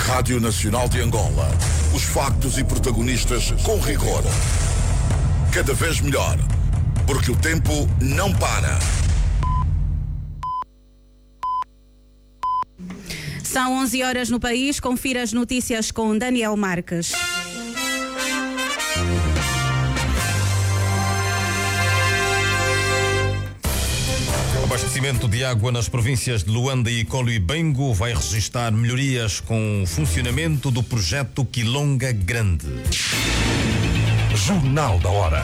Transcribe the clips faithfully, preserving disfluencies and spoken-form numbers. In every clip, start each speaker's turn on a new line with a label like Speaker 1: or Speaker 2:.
Speaker 1: Rádio Nacional de Angola. Os factos e protagonistas com rigor. Cada vez melhor, porque o tempo não para.
Speaker 2: São onze horas no país. Confira as notícias com Daniel Marques.
Speaker 3: O abastecimento de água nas províncias de Luanda e Colo-Ibengo vai registrar melhorias com o funcionamento do projeto Quilonga Grande.
Speaker 1: Jornal da Hora.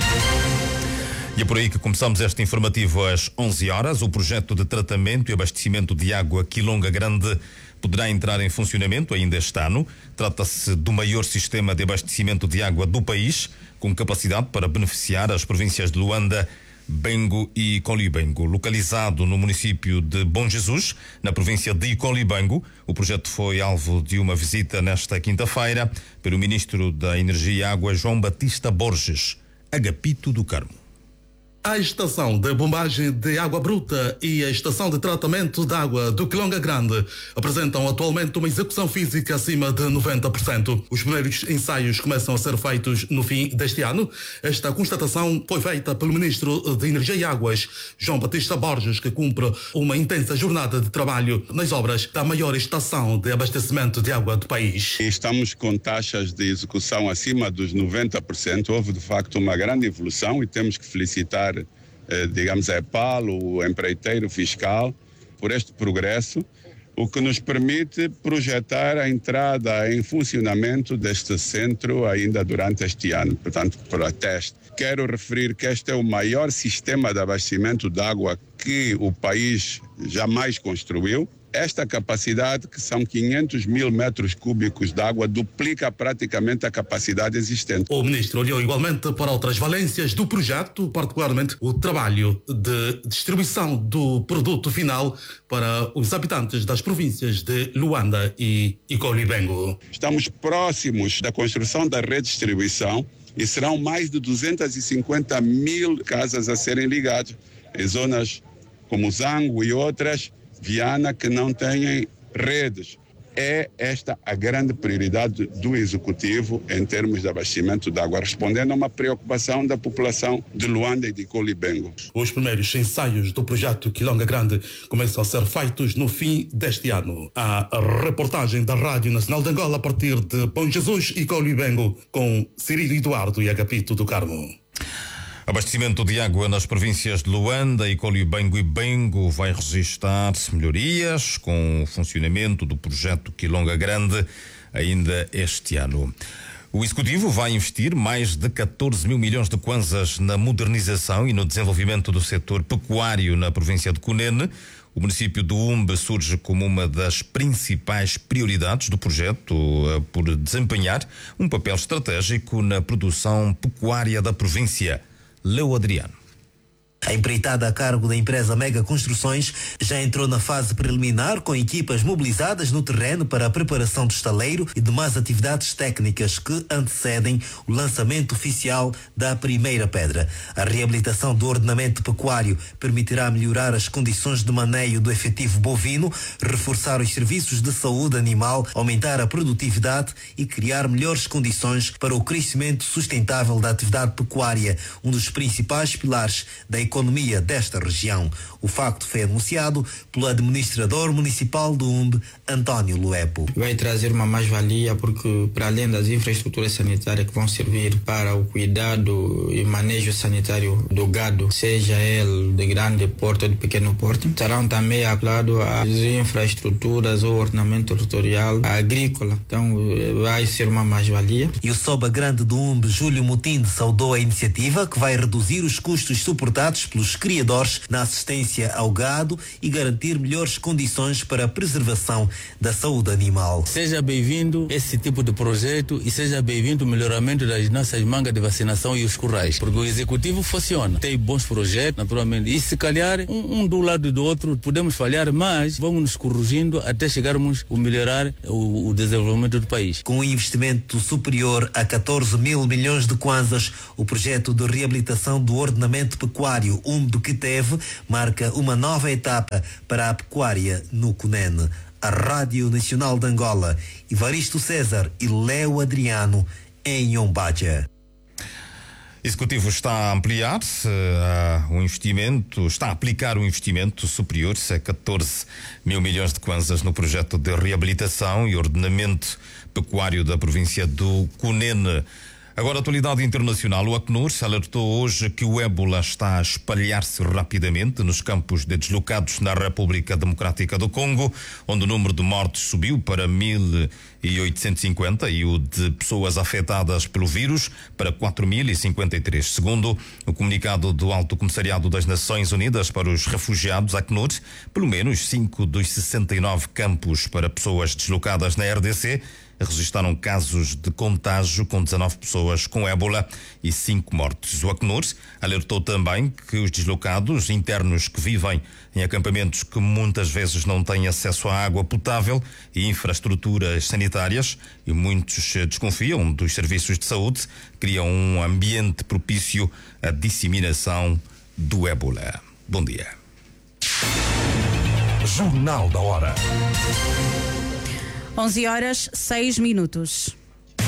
Speaker 3: E é por aí que começamos este informativo às onze horas. O projeto de tratamento e abastecimento de água Quilonga Grande poderá entrar em funcionamento ainda este ano. Trata-se do maior sistema de abastecimento de água do país, com capacidade para beneficiar as províncias de Luanda, Bengo e Colo-Ibengo. Localizado no município de Bom Jesus, na província de Colo-Ibengo, o projeto foi alvo de uma visita nesta quinta-feira pelo ministro da Energia e Água, João Batista Borges, Agapito do Carmo.
Speaker 4: A estação de bombagem de água bruta e a estação de tratamento de água do Quilonga Grande apresentam atualmente uma execução física acima de noventa por cento. Os primeiros ensaios começam a ser feitos no fim deste ano. Esta constatação foi feita pelo Ministro de Energia e Águas, João Batista Borges, que cumpre uma intensa jornada de trabalho nas obras da maior estação de abastecimento de água do país.
Speaker 5: Estamos com taxas de execução acima dos noventa por cento. Houve, de facto, uma grande evolução e temos que felicitar digamos, a EPAL, o empreiteiro fiscal, por este progresso, o que nos permite projetar a entrada em funcionamento deste centro ainda durante este ano, portanto, para teste. Quero referir que este é o maior sistema de abastecimento de água que o país jamais construiu. Esta capacidade, que são quinhentos mil metros cúbicos de água, duplica praticamente a capacidade existente.
Speaker 4: O ministro olhou igualmente para outras valências do projeto, particularmente o trabalho de distribuição do produto final para os habitantes das províncias de Luanda e Colo-Ibengo.
Speaker 5: Estamos próximos da construção da redistribuição e serão mais de duzentas e cinquenta mil casas a serem ligadas em zonas como Zango e outras, Viana, que não têm redes. É esta a grande prioridade do Executivo em termos de abastecimento de água, respondendo a uma preocupação da população de Luanda e de Colo-Ibengo.
Speaker 4: Os primeiros ensaios do projeto Quilonga Grande começam a ser feitos no fim deste ano. A reportagem da Rádio Nacional de Angola a partir de Bom Jesus e Colo-Ibengo com Cirilo Eduardo e Agapito do Carmo.
Speaker 3: Abastecimento de água nas províncias de Luanda e Colo-Ibengo e Bengo vai registrar melhorias com o funcionamento do projeto Quilonga Grande ainda este ano. O Executivo vai investir mais de catorze mil milhões de kwanzas na modernização e no desenvolvimento do setor pecuário na província de Cunene. O município de Umbe surge como uma das principais prioridades do projeto, por desempenhar um papel estratégico na produção pecuária da província. Leo Adriano.
Speaker 6: A empreitada a cargo da empresa Mega Construções já entrou na fase preliminar, com equipas mobilizadas no terreno para a preparação do estaleiro e demais atividades técnicas que antecedem o lançamento oficial da primeira pedra. A reabilitação do ordenamento pecuário permitirá melhorar as condições de maneio do efetivo bovino, reforçar os serviços de saúde animal, aumentar a produtividade e criar melhores condições para o crescimento sustentável da atividade pecuária, um dos principais pilares da economia economia desta região. O facto foi anunciado pelo administrador municipal do Umbe, António Luepo.
Speaker 7: Vai trazer uma mais-valia porque, para além das infraestruturas sanitárias que vão servir para o cuidado e manejo sanitário do gado, seja ele de grande porte ou de pequeno porte, estarão também acoplados às infraestruturas ou ordenamento territorial agrícola. Então, vai ser uma mais-valia.
Speaker 6: E o Soba Grande do Umbe, Júlio Mutinde, saudou a iniciativa que vai reduzir os custos suportados pelos criadores na assistência ao gado e garantir melhores condições para a preservação da saúde animal.
Speaker 8: Seja bem-vindo esse tipo de projeto e seja bem-vindo o melhoramento das nossas mangas de vacinação e os currais, porque o executivo funciona, tem bons projetos, naturalmente, e se calhar um, um do lado do outro podemos falhar, mas vamos nos corrigindo até chegarmos a melhorar o, o desenvolvimento do país.
Speaker 6: Com um investimento superior a catorze mil milhões de kwanzas, o projeto de reabilitação do ordenamento pecuário Umbe que teve marca uma nova etapa para a pecuária no Cunene. a Rádio Nacional de Angola. Evaristo César e Léo Adriano, em Ombaja.
Speaker 3: O Executivo está a ampliar uh, o investimento, está a aplicar um investimento superior a catorze mil milhões de kwanzas no projeto de reabilitação e ordenamento pecuário da província do Cunene. Agora, a atualidade internacional. O Acnur alertou hoje que o ébola está a espalhar-se rapidamente nos campos de deslocados na República Democrática do Congo, onde o número de mortes subiu para mil e oitocentos e cinquenta e o de pessoas afetadas pelo vírus para quatro mil e cinquenta e três. Segundo o comunicado do Alto Comissariado das Nações Unidas para os Refugiados, Acnur, pelo menos cinco dos sessenta e nove campos para pessoas deslocadas na R D C registraram casos de contágio, com dezanove pessoas com ébola e cinco mortes. O Acnur alertou também que os deslocados internos que vivem em acampamentos que muitas vezes não têm acesso à água potável e infraestruturas sanitárias, e muitos desconfiam dos serviços de saúde, criam um ambiente propício à disseminação do ébola. Bom dia.
Speaker 9: Jornal da Hora.
Speaker 2: onze horas, seis minutos.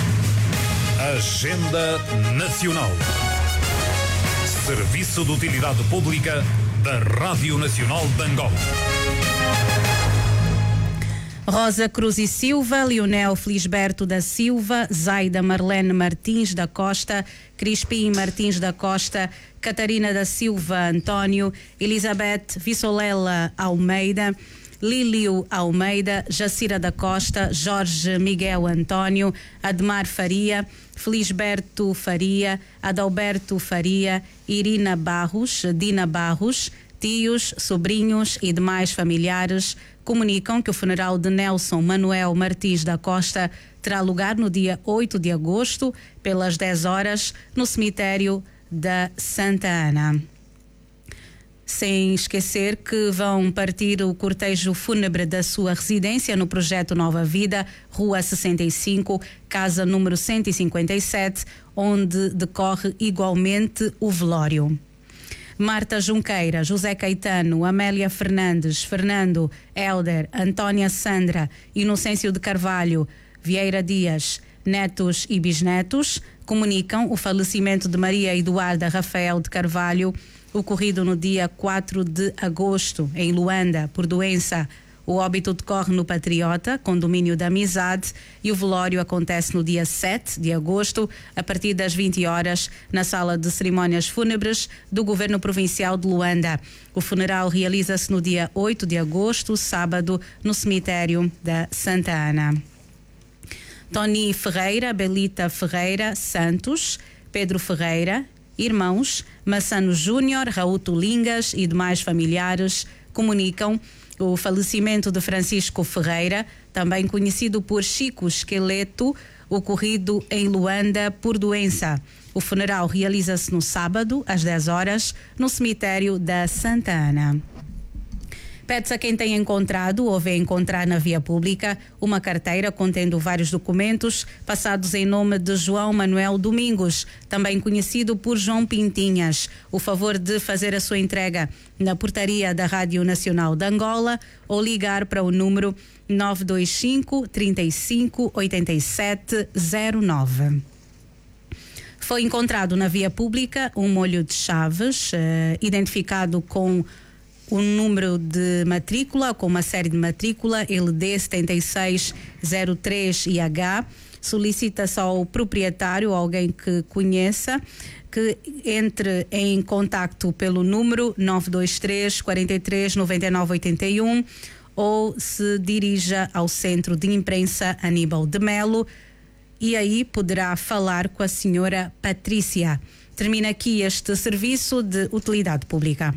Speaker 9: Agenda Nacional. Serviço de Utilidade Pública da Rádio Nacional de Angola.
Speaker 2: Rosa Cruz e Silva, Leonel Felisberto da Silva, Zaida Marlene Martins da Costa, Crispim Martins da Costa, Catarina da Silva António, Elizabeth Vissolela Almeida, Lílio Almeida, Jacira da Costa, Jorge Miguel António, Admar Faria, Felisberto Faria, Adalberto Faria, Irina Barros, Dina Barros, tios, sobrinhos e demais familiares comunicam que o funeral de Nelson Manuel Martins da Costa terá lugar no dia oito de agosto, pelas dez horas, no cemitério da Santa Ana. Sem esquecer que vão partir o cortejo fúnebre da sua residência no projeto Nova Vida, Rua sessenta e cinco, casa número cento e cinquenta e sete, onde decorre igualmente o velório. Marta Junqueira, José Caetano, Amélia Fernandes, Fernando, Hélder, Antónia Sandra, Inocêncio de Carvalho, Vieira Dias, netos e bisnetos, comunicam o falecimento de Maria Eduarda Rafael de Carvalho, ocorrido no dia quatro de agosto, em Luanda, por doença. O óbito decorre no Patriota, condomínio da Amizade, e o velório acontece no dia sete de agosto, a partir das vinte horas, na sala de cerimónias fúnebres do Governo Provincial de Luanda. O funeral realiza-se no dia oito de agosto, sábado, no cemitério da Santa Ana. Tony Ferreira, Belita Ferreira, Santos, Pedro Ferreira, irmãos, Massano Júnior, Raul Tulingas e demais familiares comunicam o falecimento de Francisco Ferreira, também conhecido por Chico Esqueleto, ocorrido em Luanda por doença. O funeral realiza-se no sábado, às dez horas, no cemitério da Santa Ana. Pede-se a quem tenha encontrado ou vê encontrar na via pública uma carteira contendo vários documentos passados em nome de João Manuel Domingos, também conhecido por João Pintinhas, o favor de fazer a sua entrega na portaria da Rádio Nacional de Angola ou ligar para o número nove dois cinco, trinta e cinco, oitenta e sete zero nove. Foi encontrado na via pública um molho de chaves, eh, identificado com o número de matrícula, com uma série de matrícula L D sete seis zero três I H. Solicita-se ao proprietário, alguém que conheça, que entre em contacto pelo número nove dois três, quarenta e três, noventa e nove, oitenta e um ou se dirija ao Centro de Imprensa Aníbal de Melo e aí poderá falar com a senhora Patrícia. Termina aqui este serviço de utilidade pública.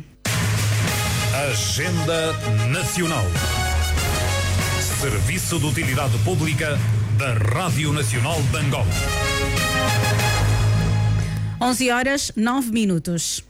Speaker 9: Agenda Nacional. Serviço de Utilidade Pública da Rádio Nacional de Angola.
Speaker 2: onze horas, nove minutos.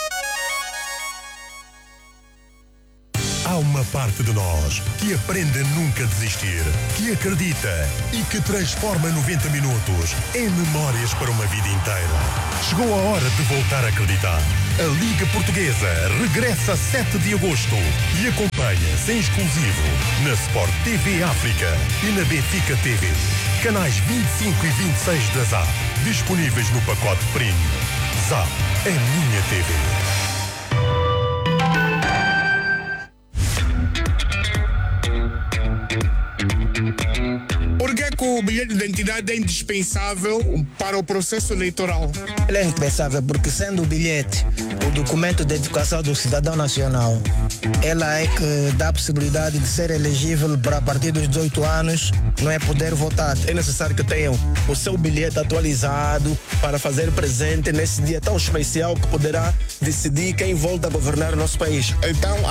Speaker 9: Há uma parte de nós que aprende a nunca desistir, que acredita e que transforma noventa minutos em memórias para uma vida inteira. Chegou a hora de voltar a acreditar. A Liga Portuguesa regressa sete de agosto e acompanha-se em exclusivo na Sport T V África e na Benfica T V. Canais vinte e cinco e vinte e seis da Z A P, disponíveis no pacote Premium. Z A P, a minha T V.
Speaker 10: Por que é que o bilhete de identidade é indispensável para o processo eleitoral?
Speaker 11: Ele é indispensável porque, sendo o bilhete o documento de educação do cidadão nacional, ela é que dá a possibilidade de ser elegível para a partir dos dezoito anos, não é poder votar.
Speaker 12: É necessário que tenham o seu bilhete atualizado para fazer presente nesse dia tão especial que poderá decidir quem volta a governar o nosso país.
Speaker 10: Então,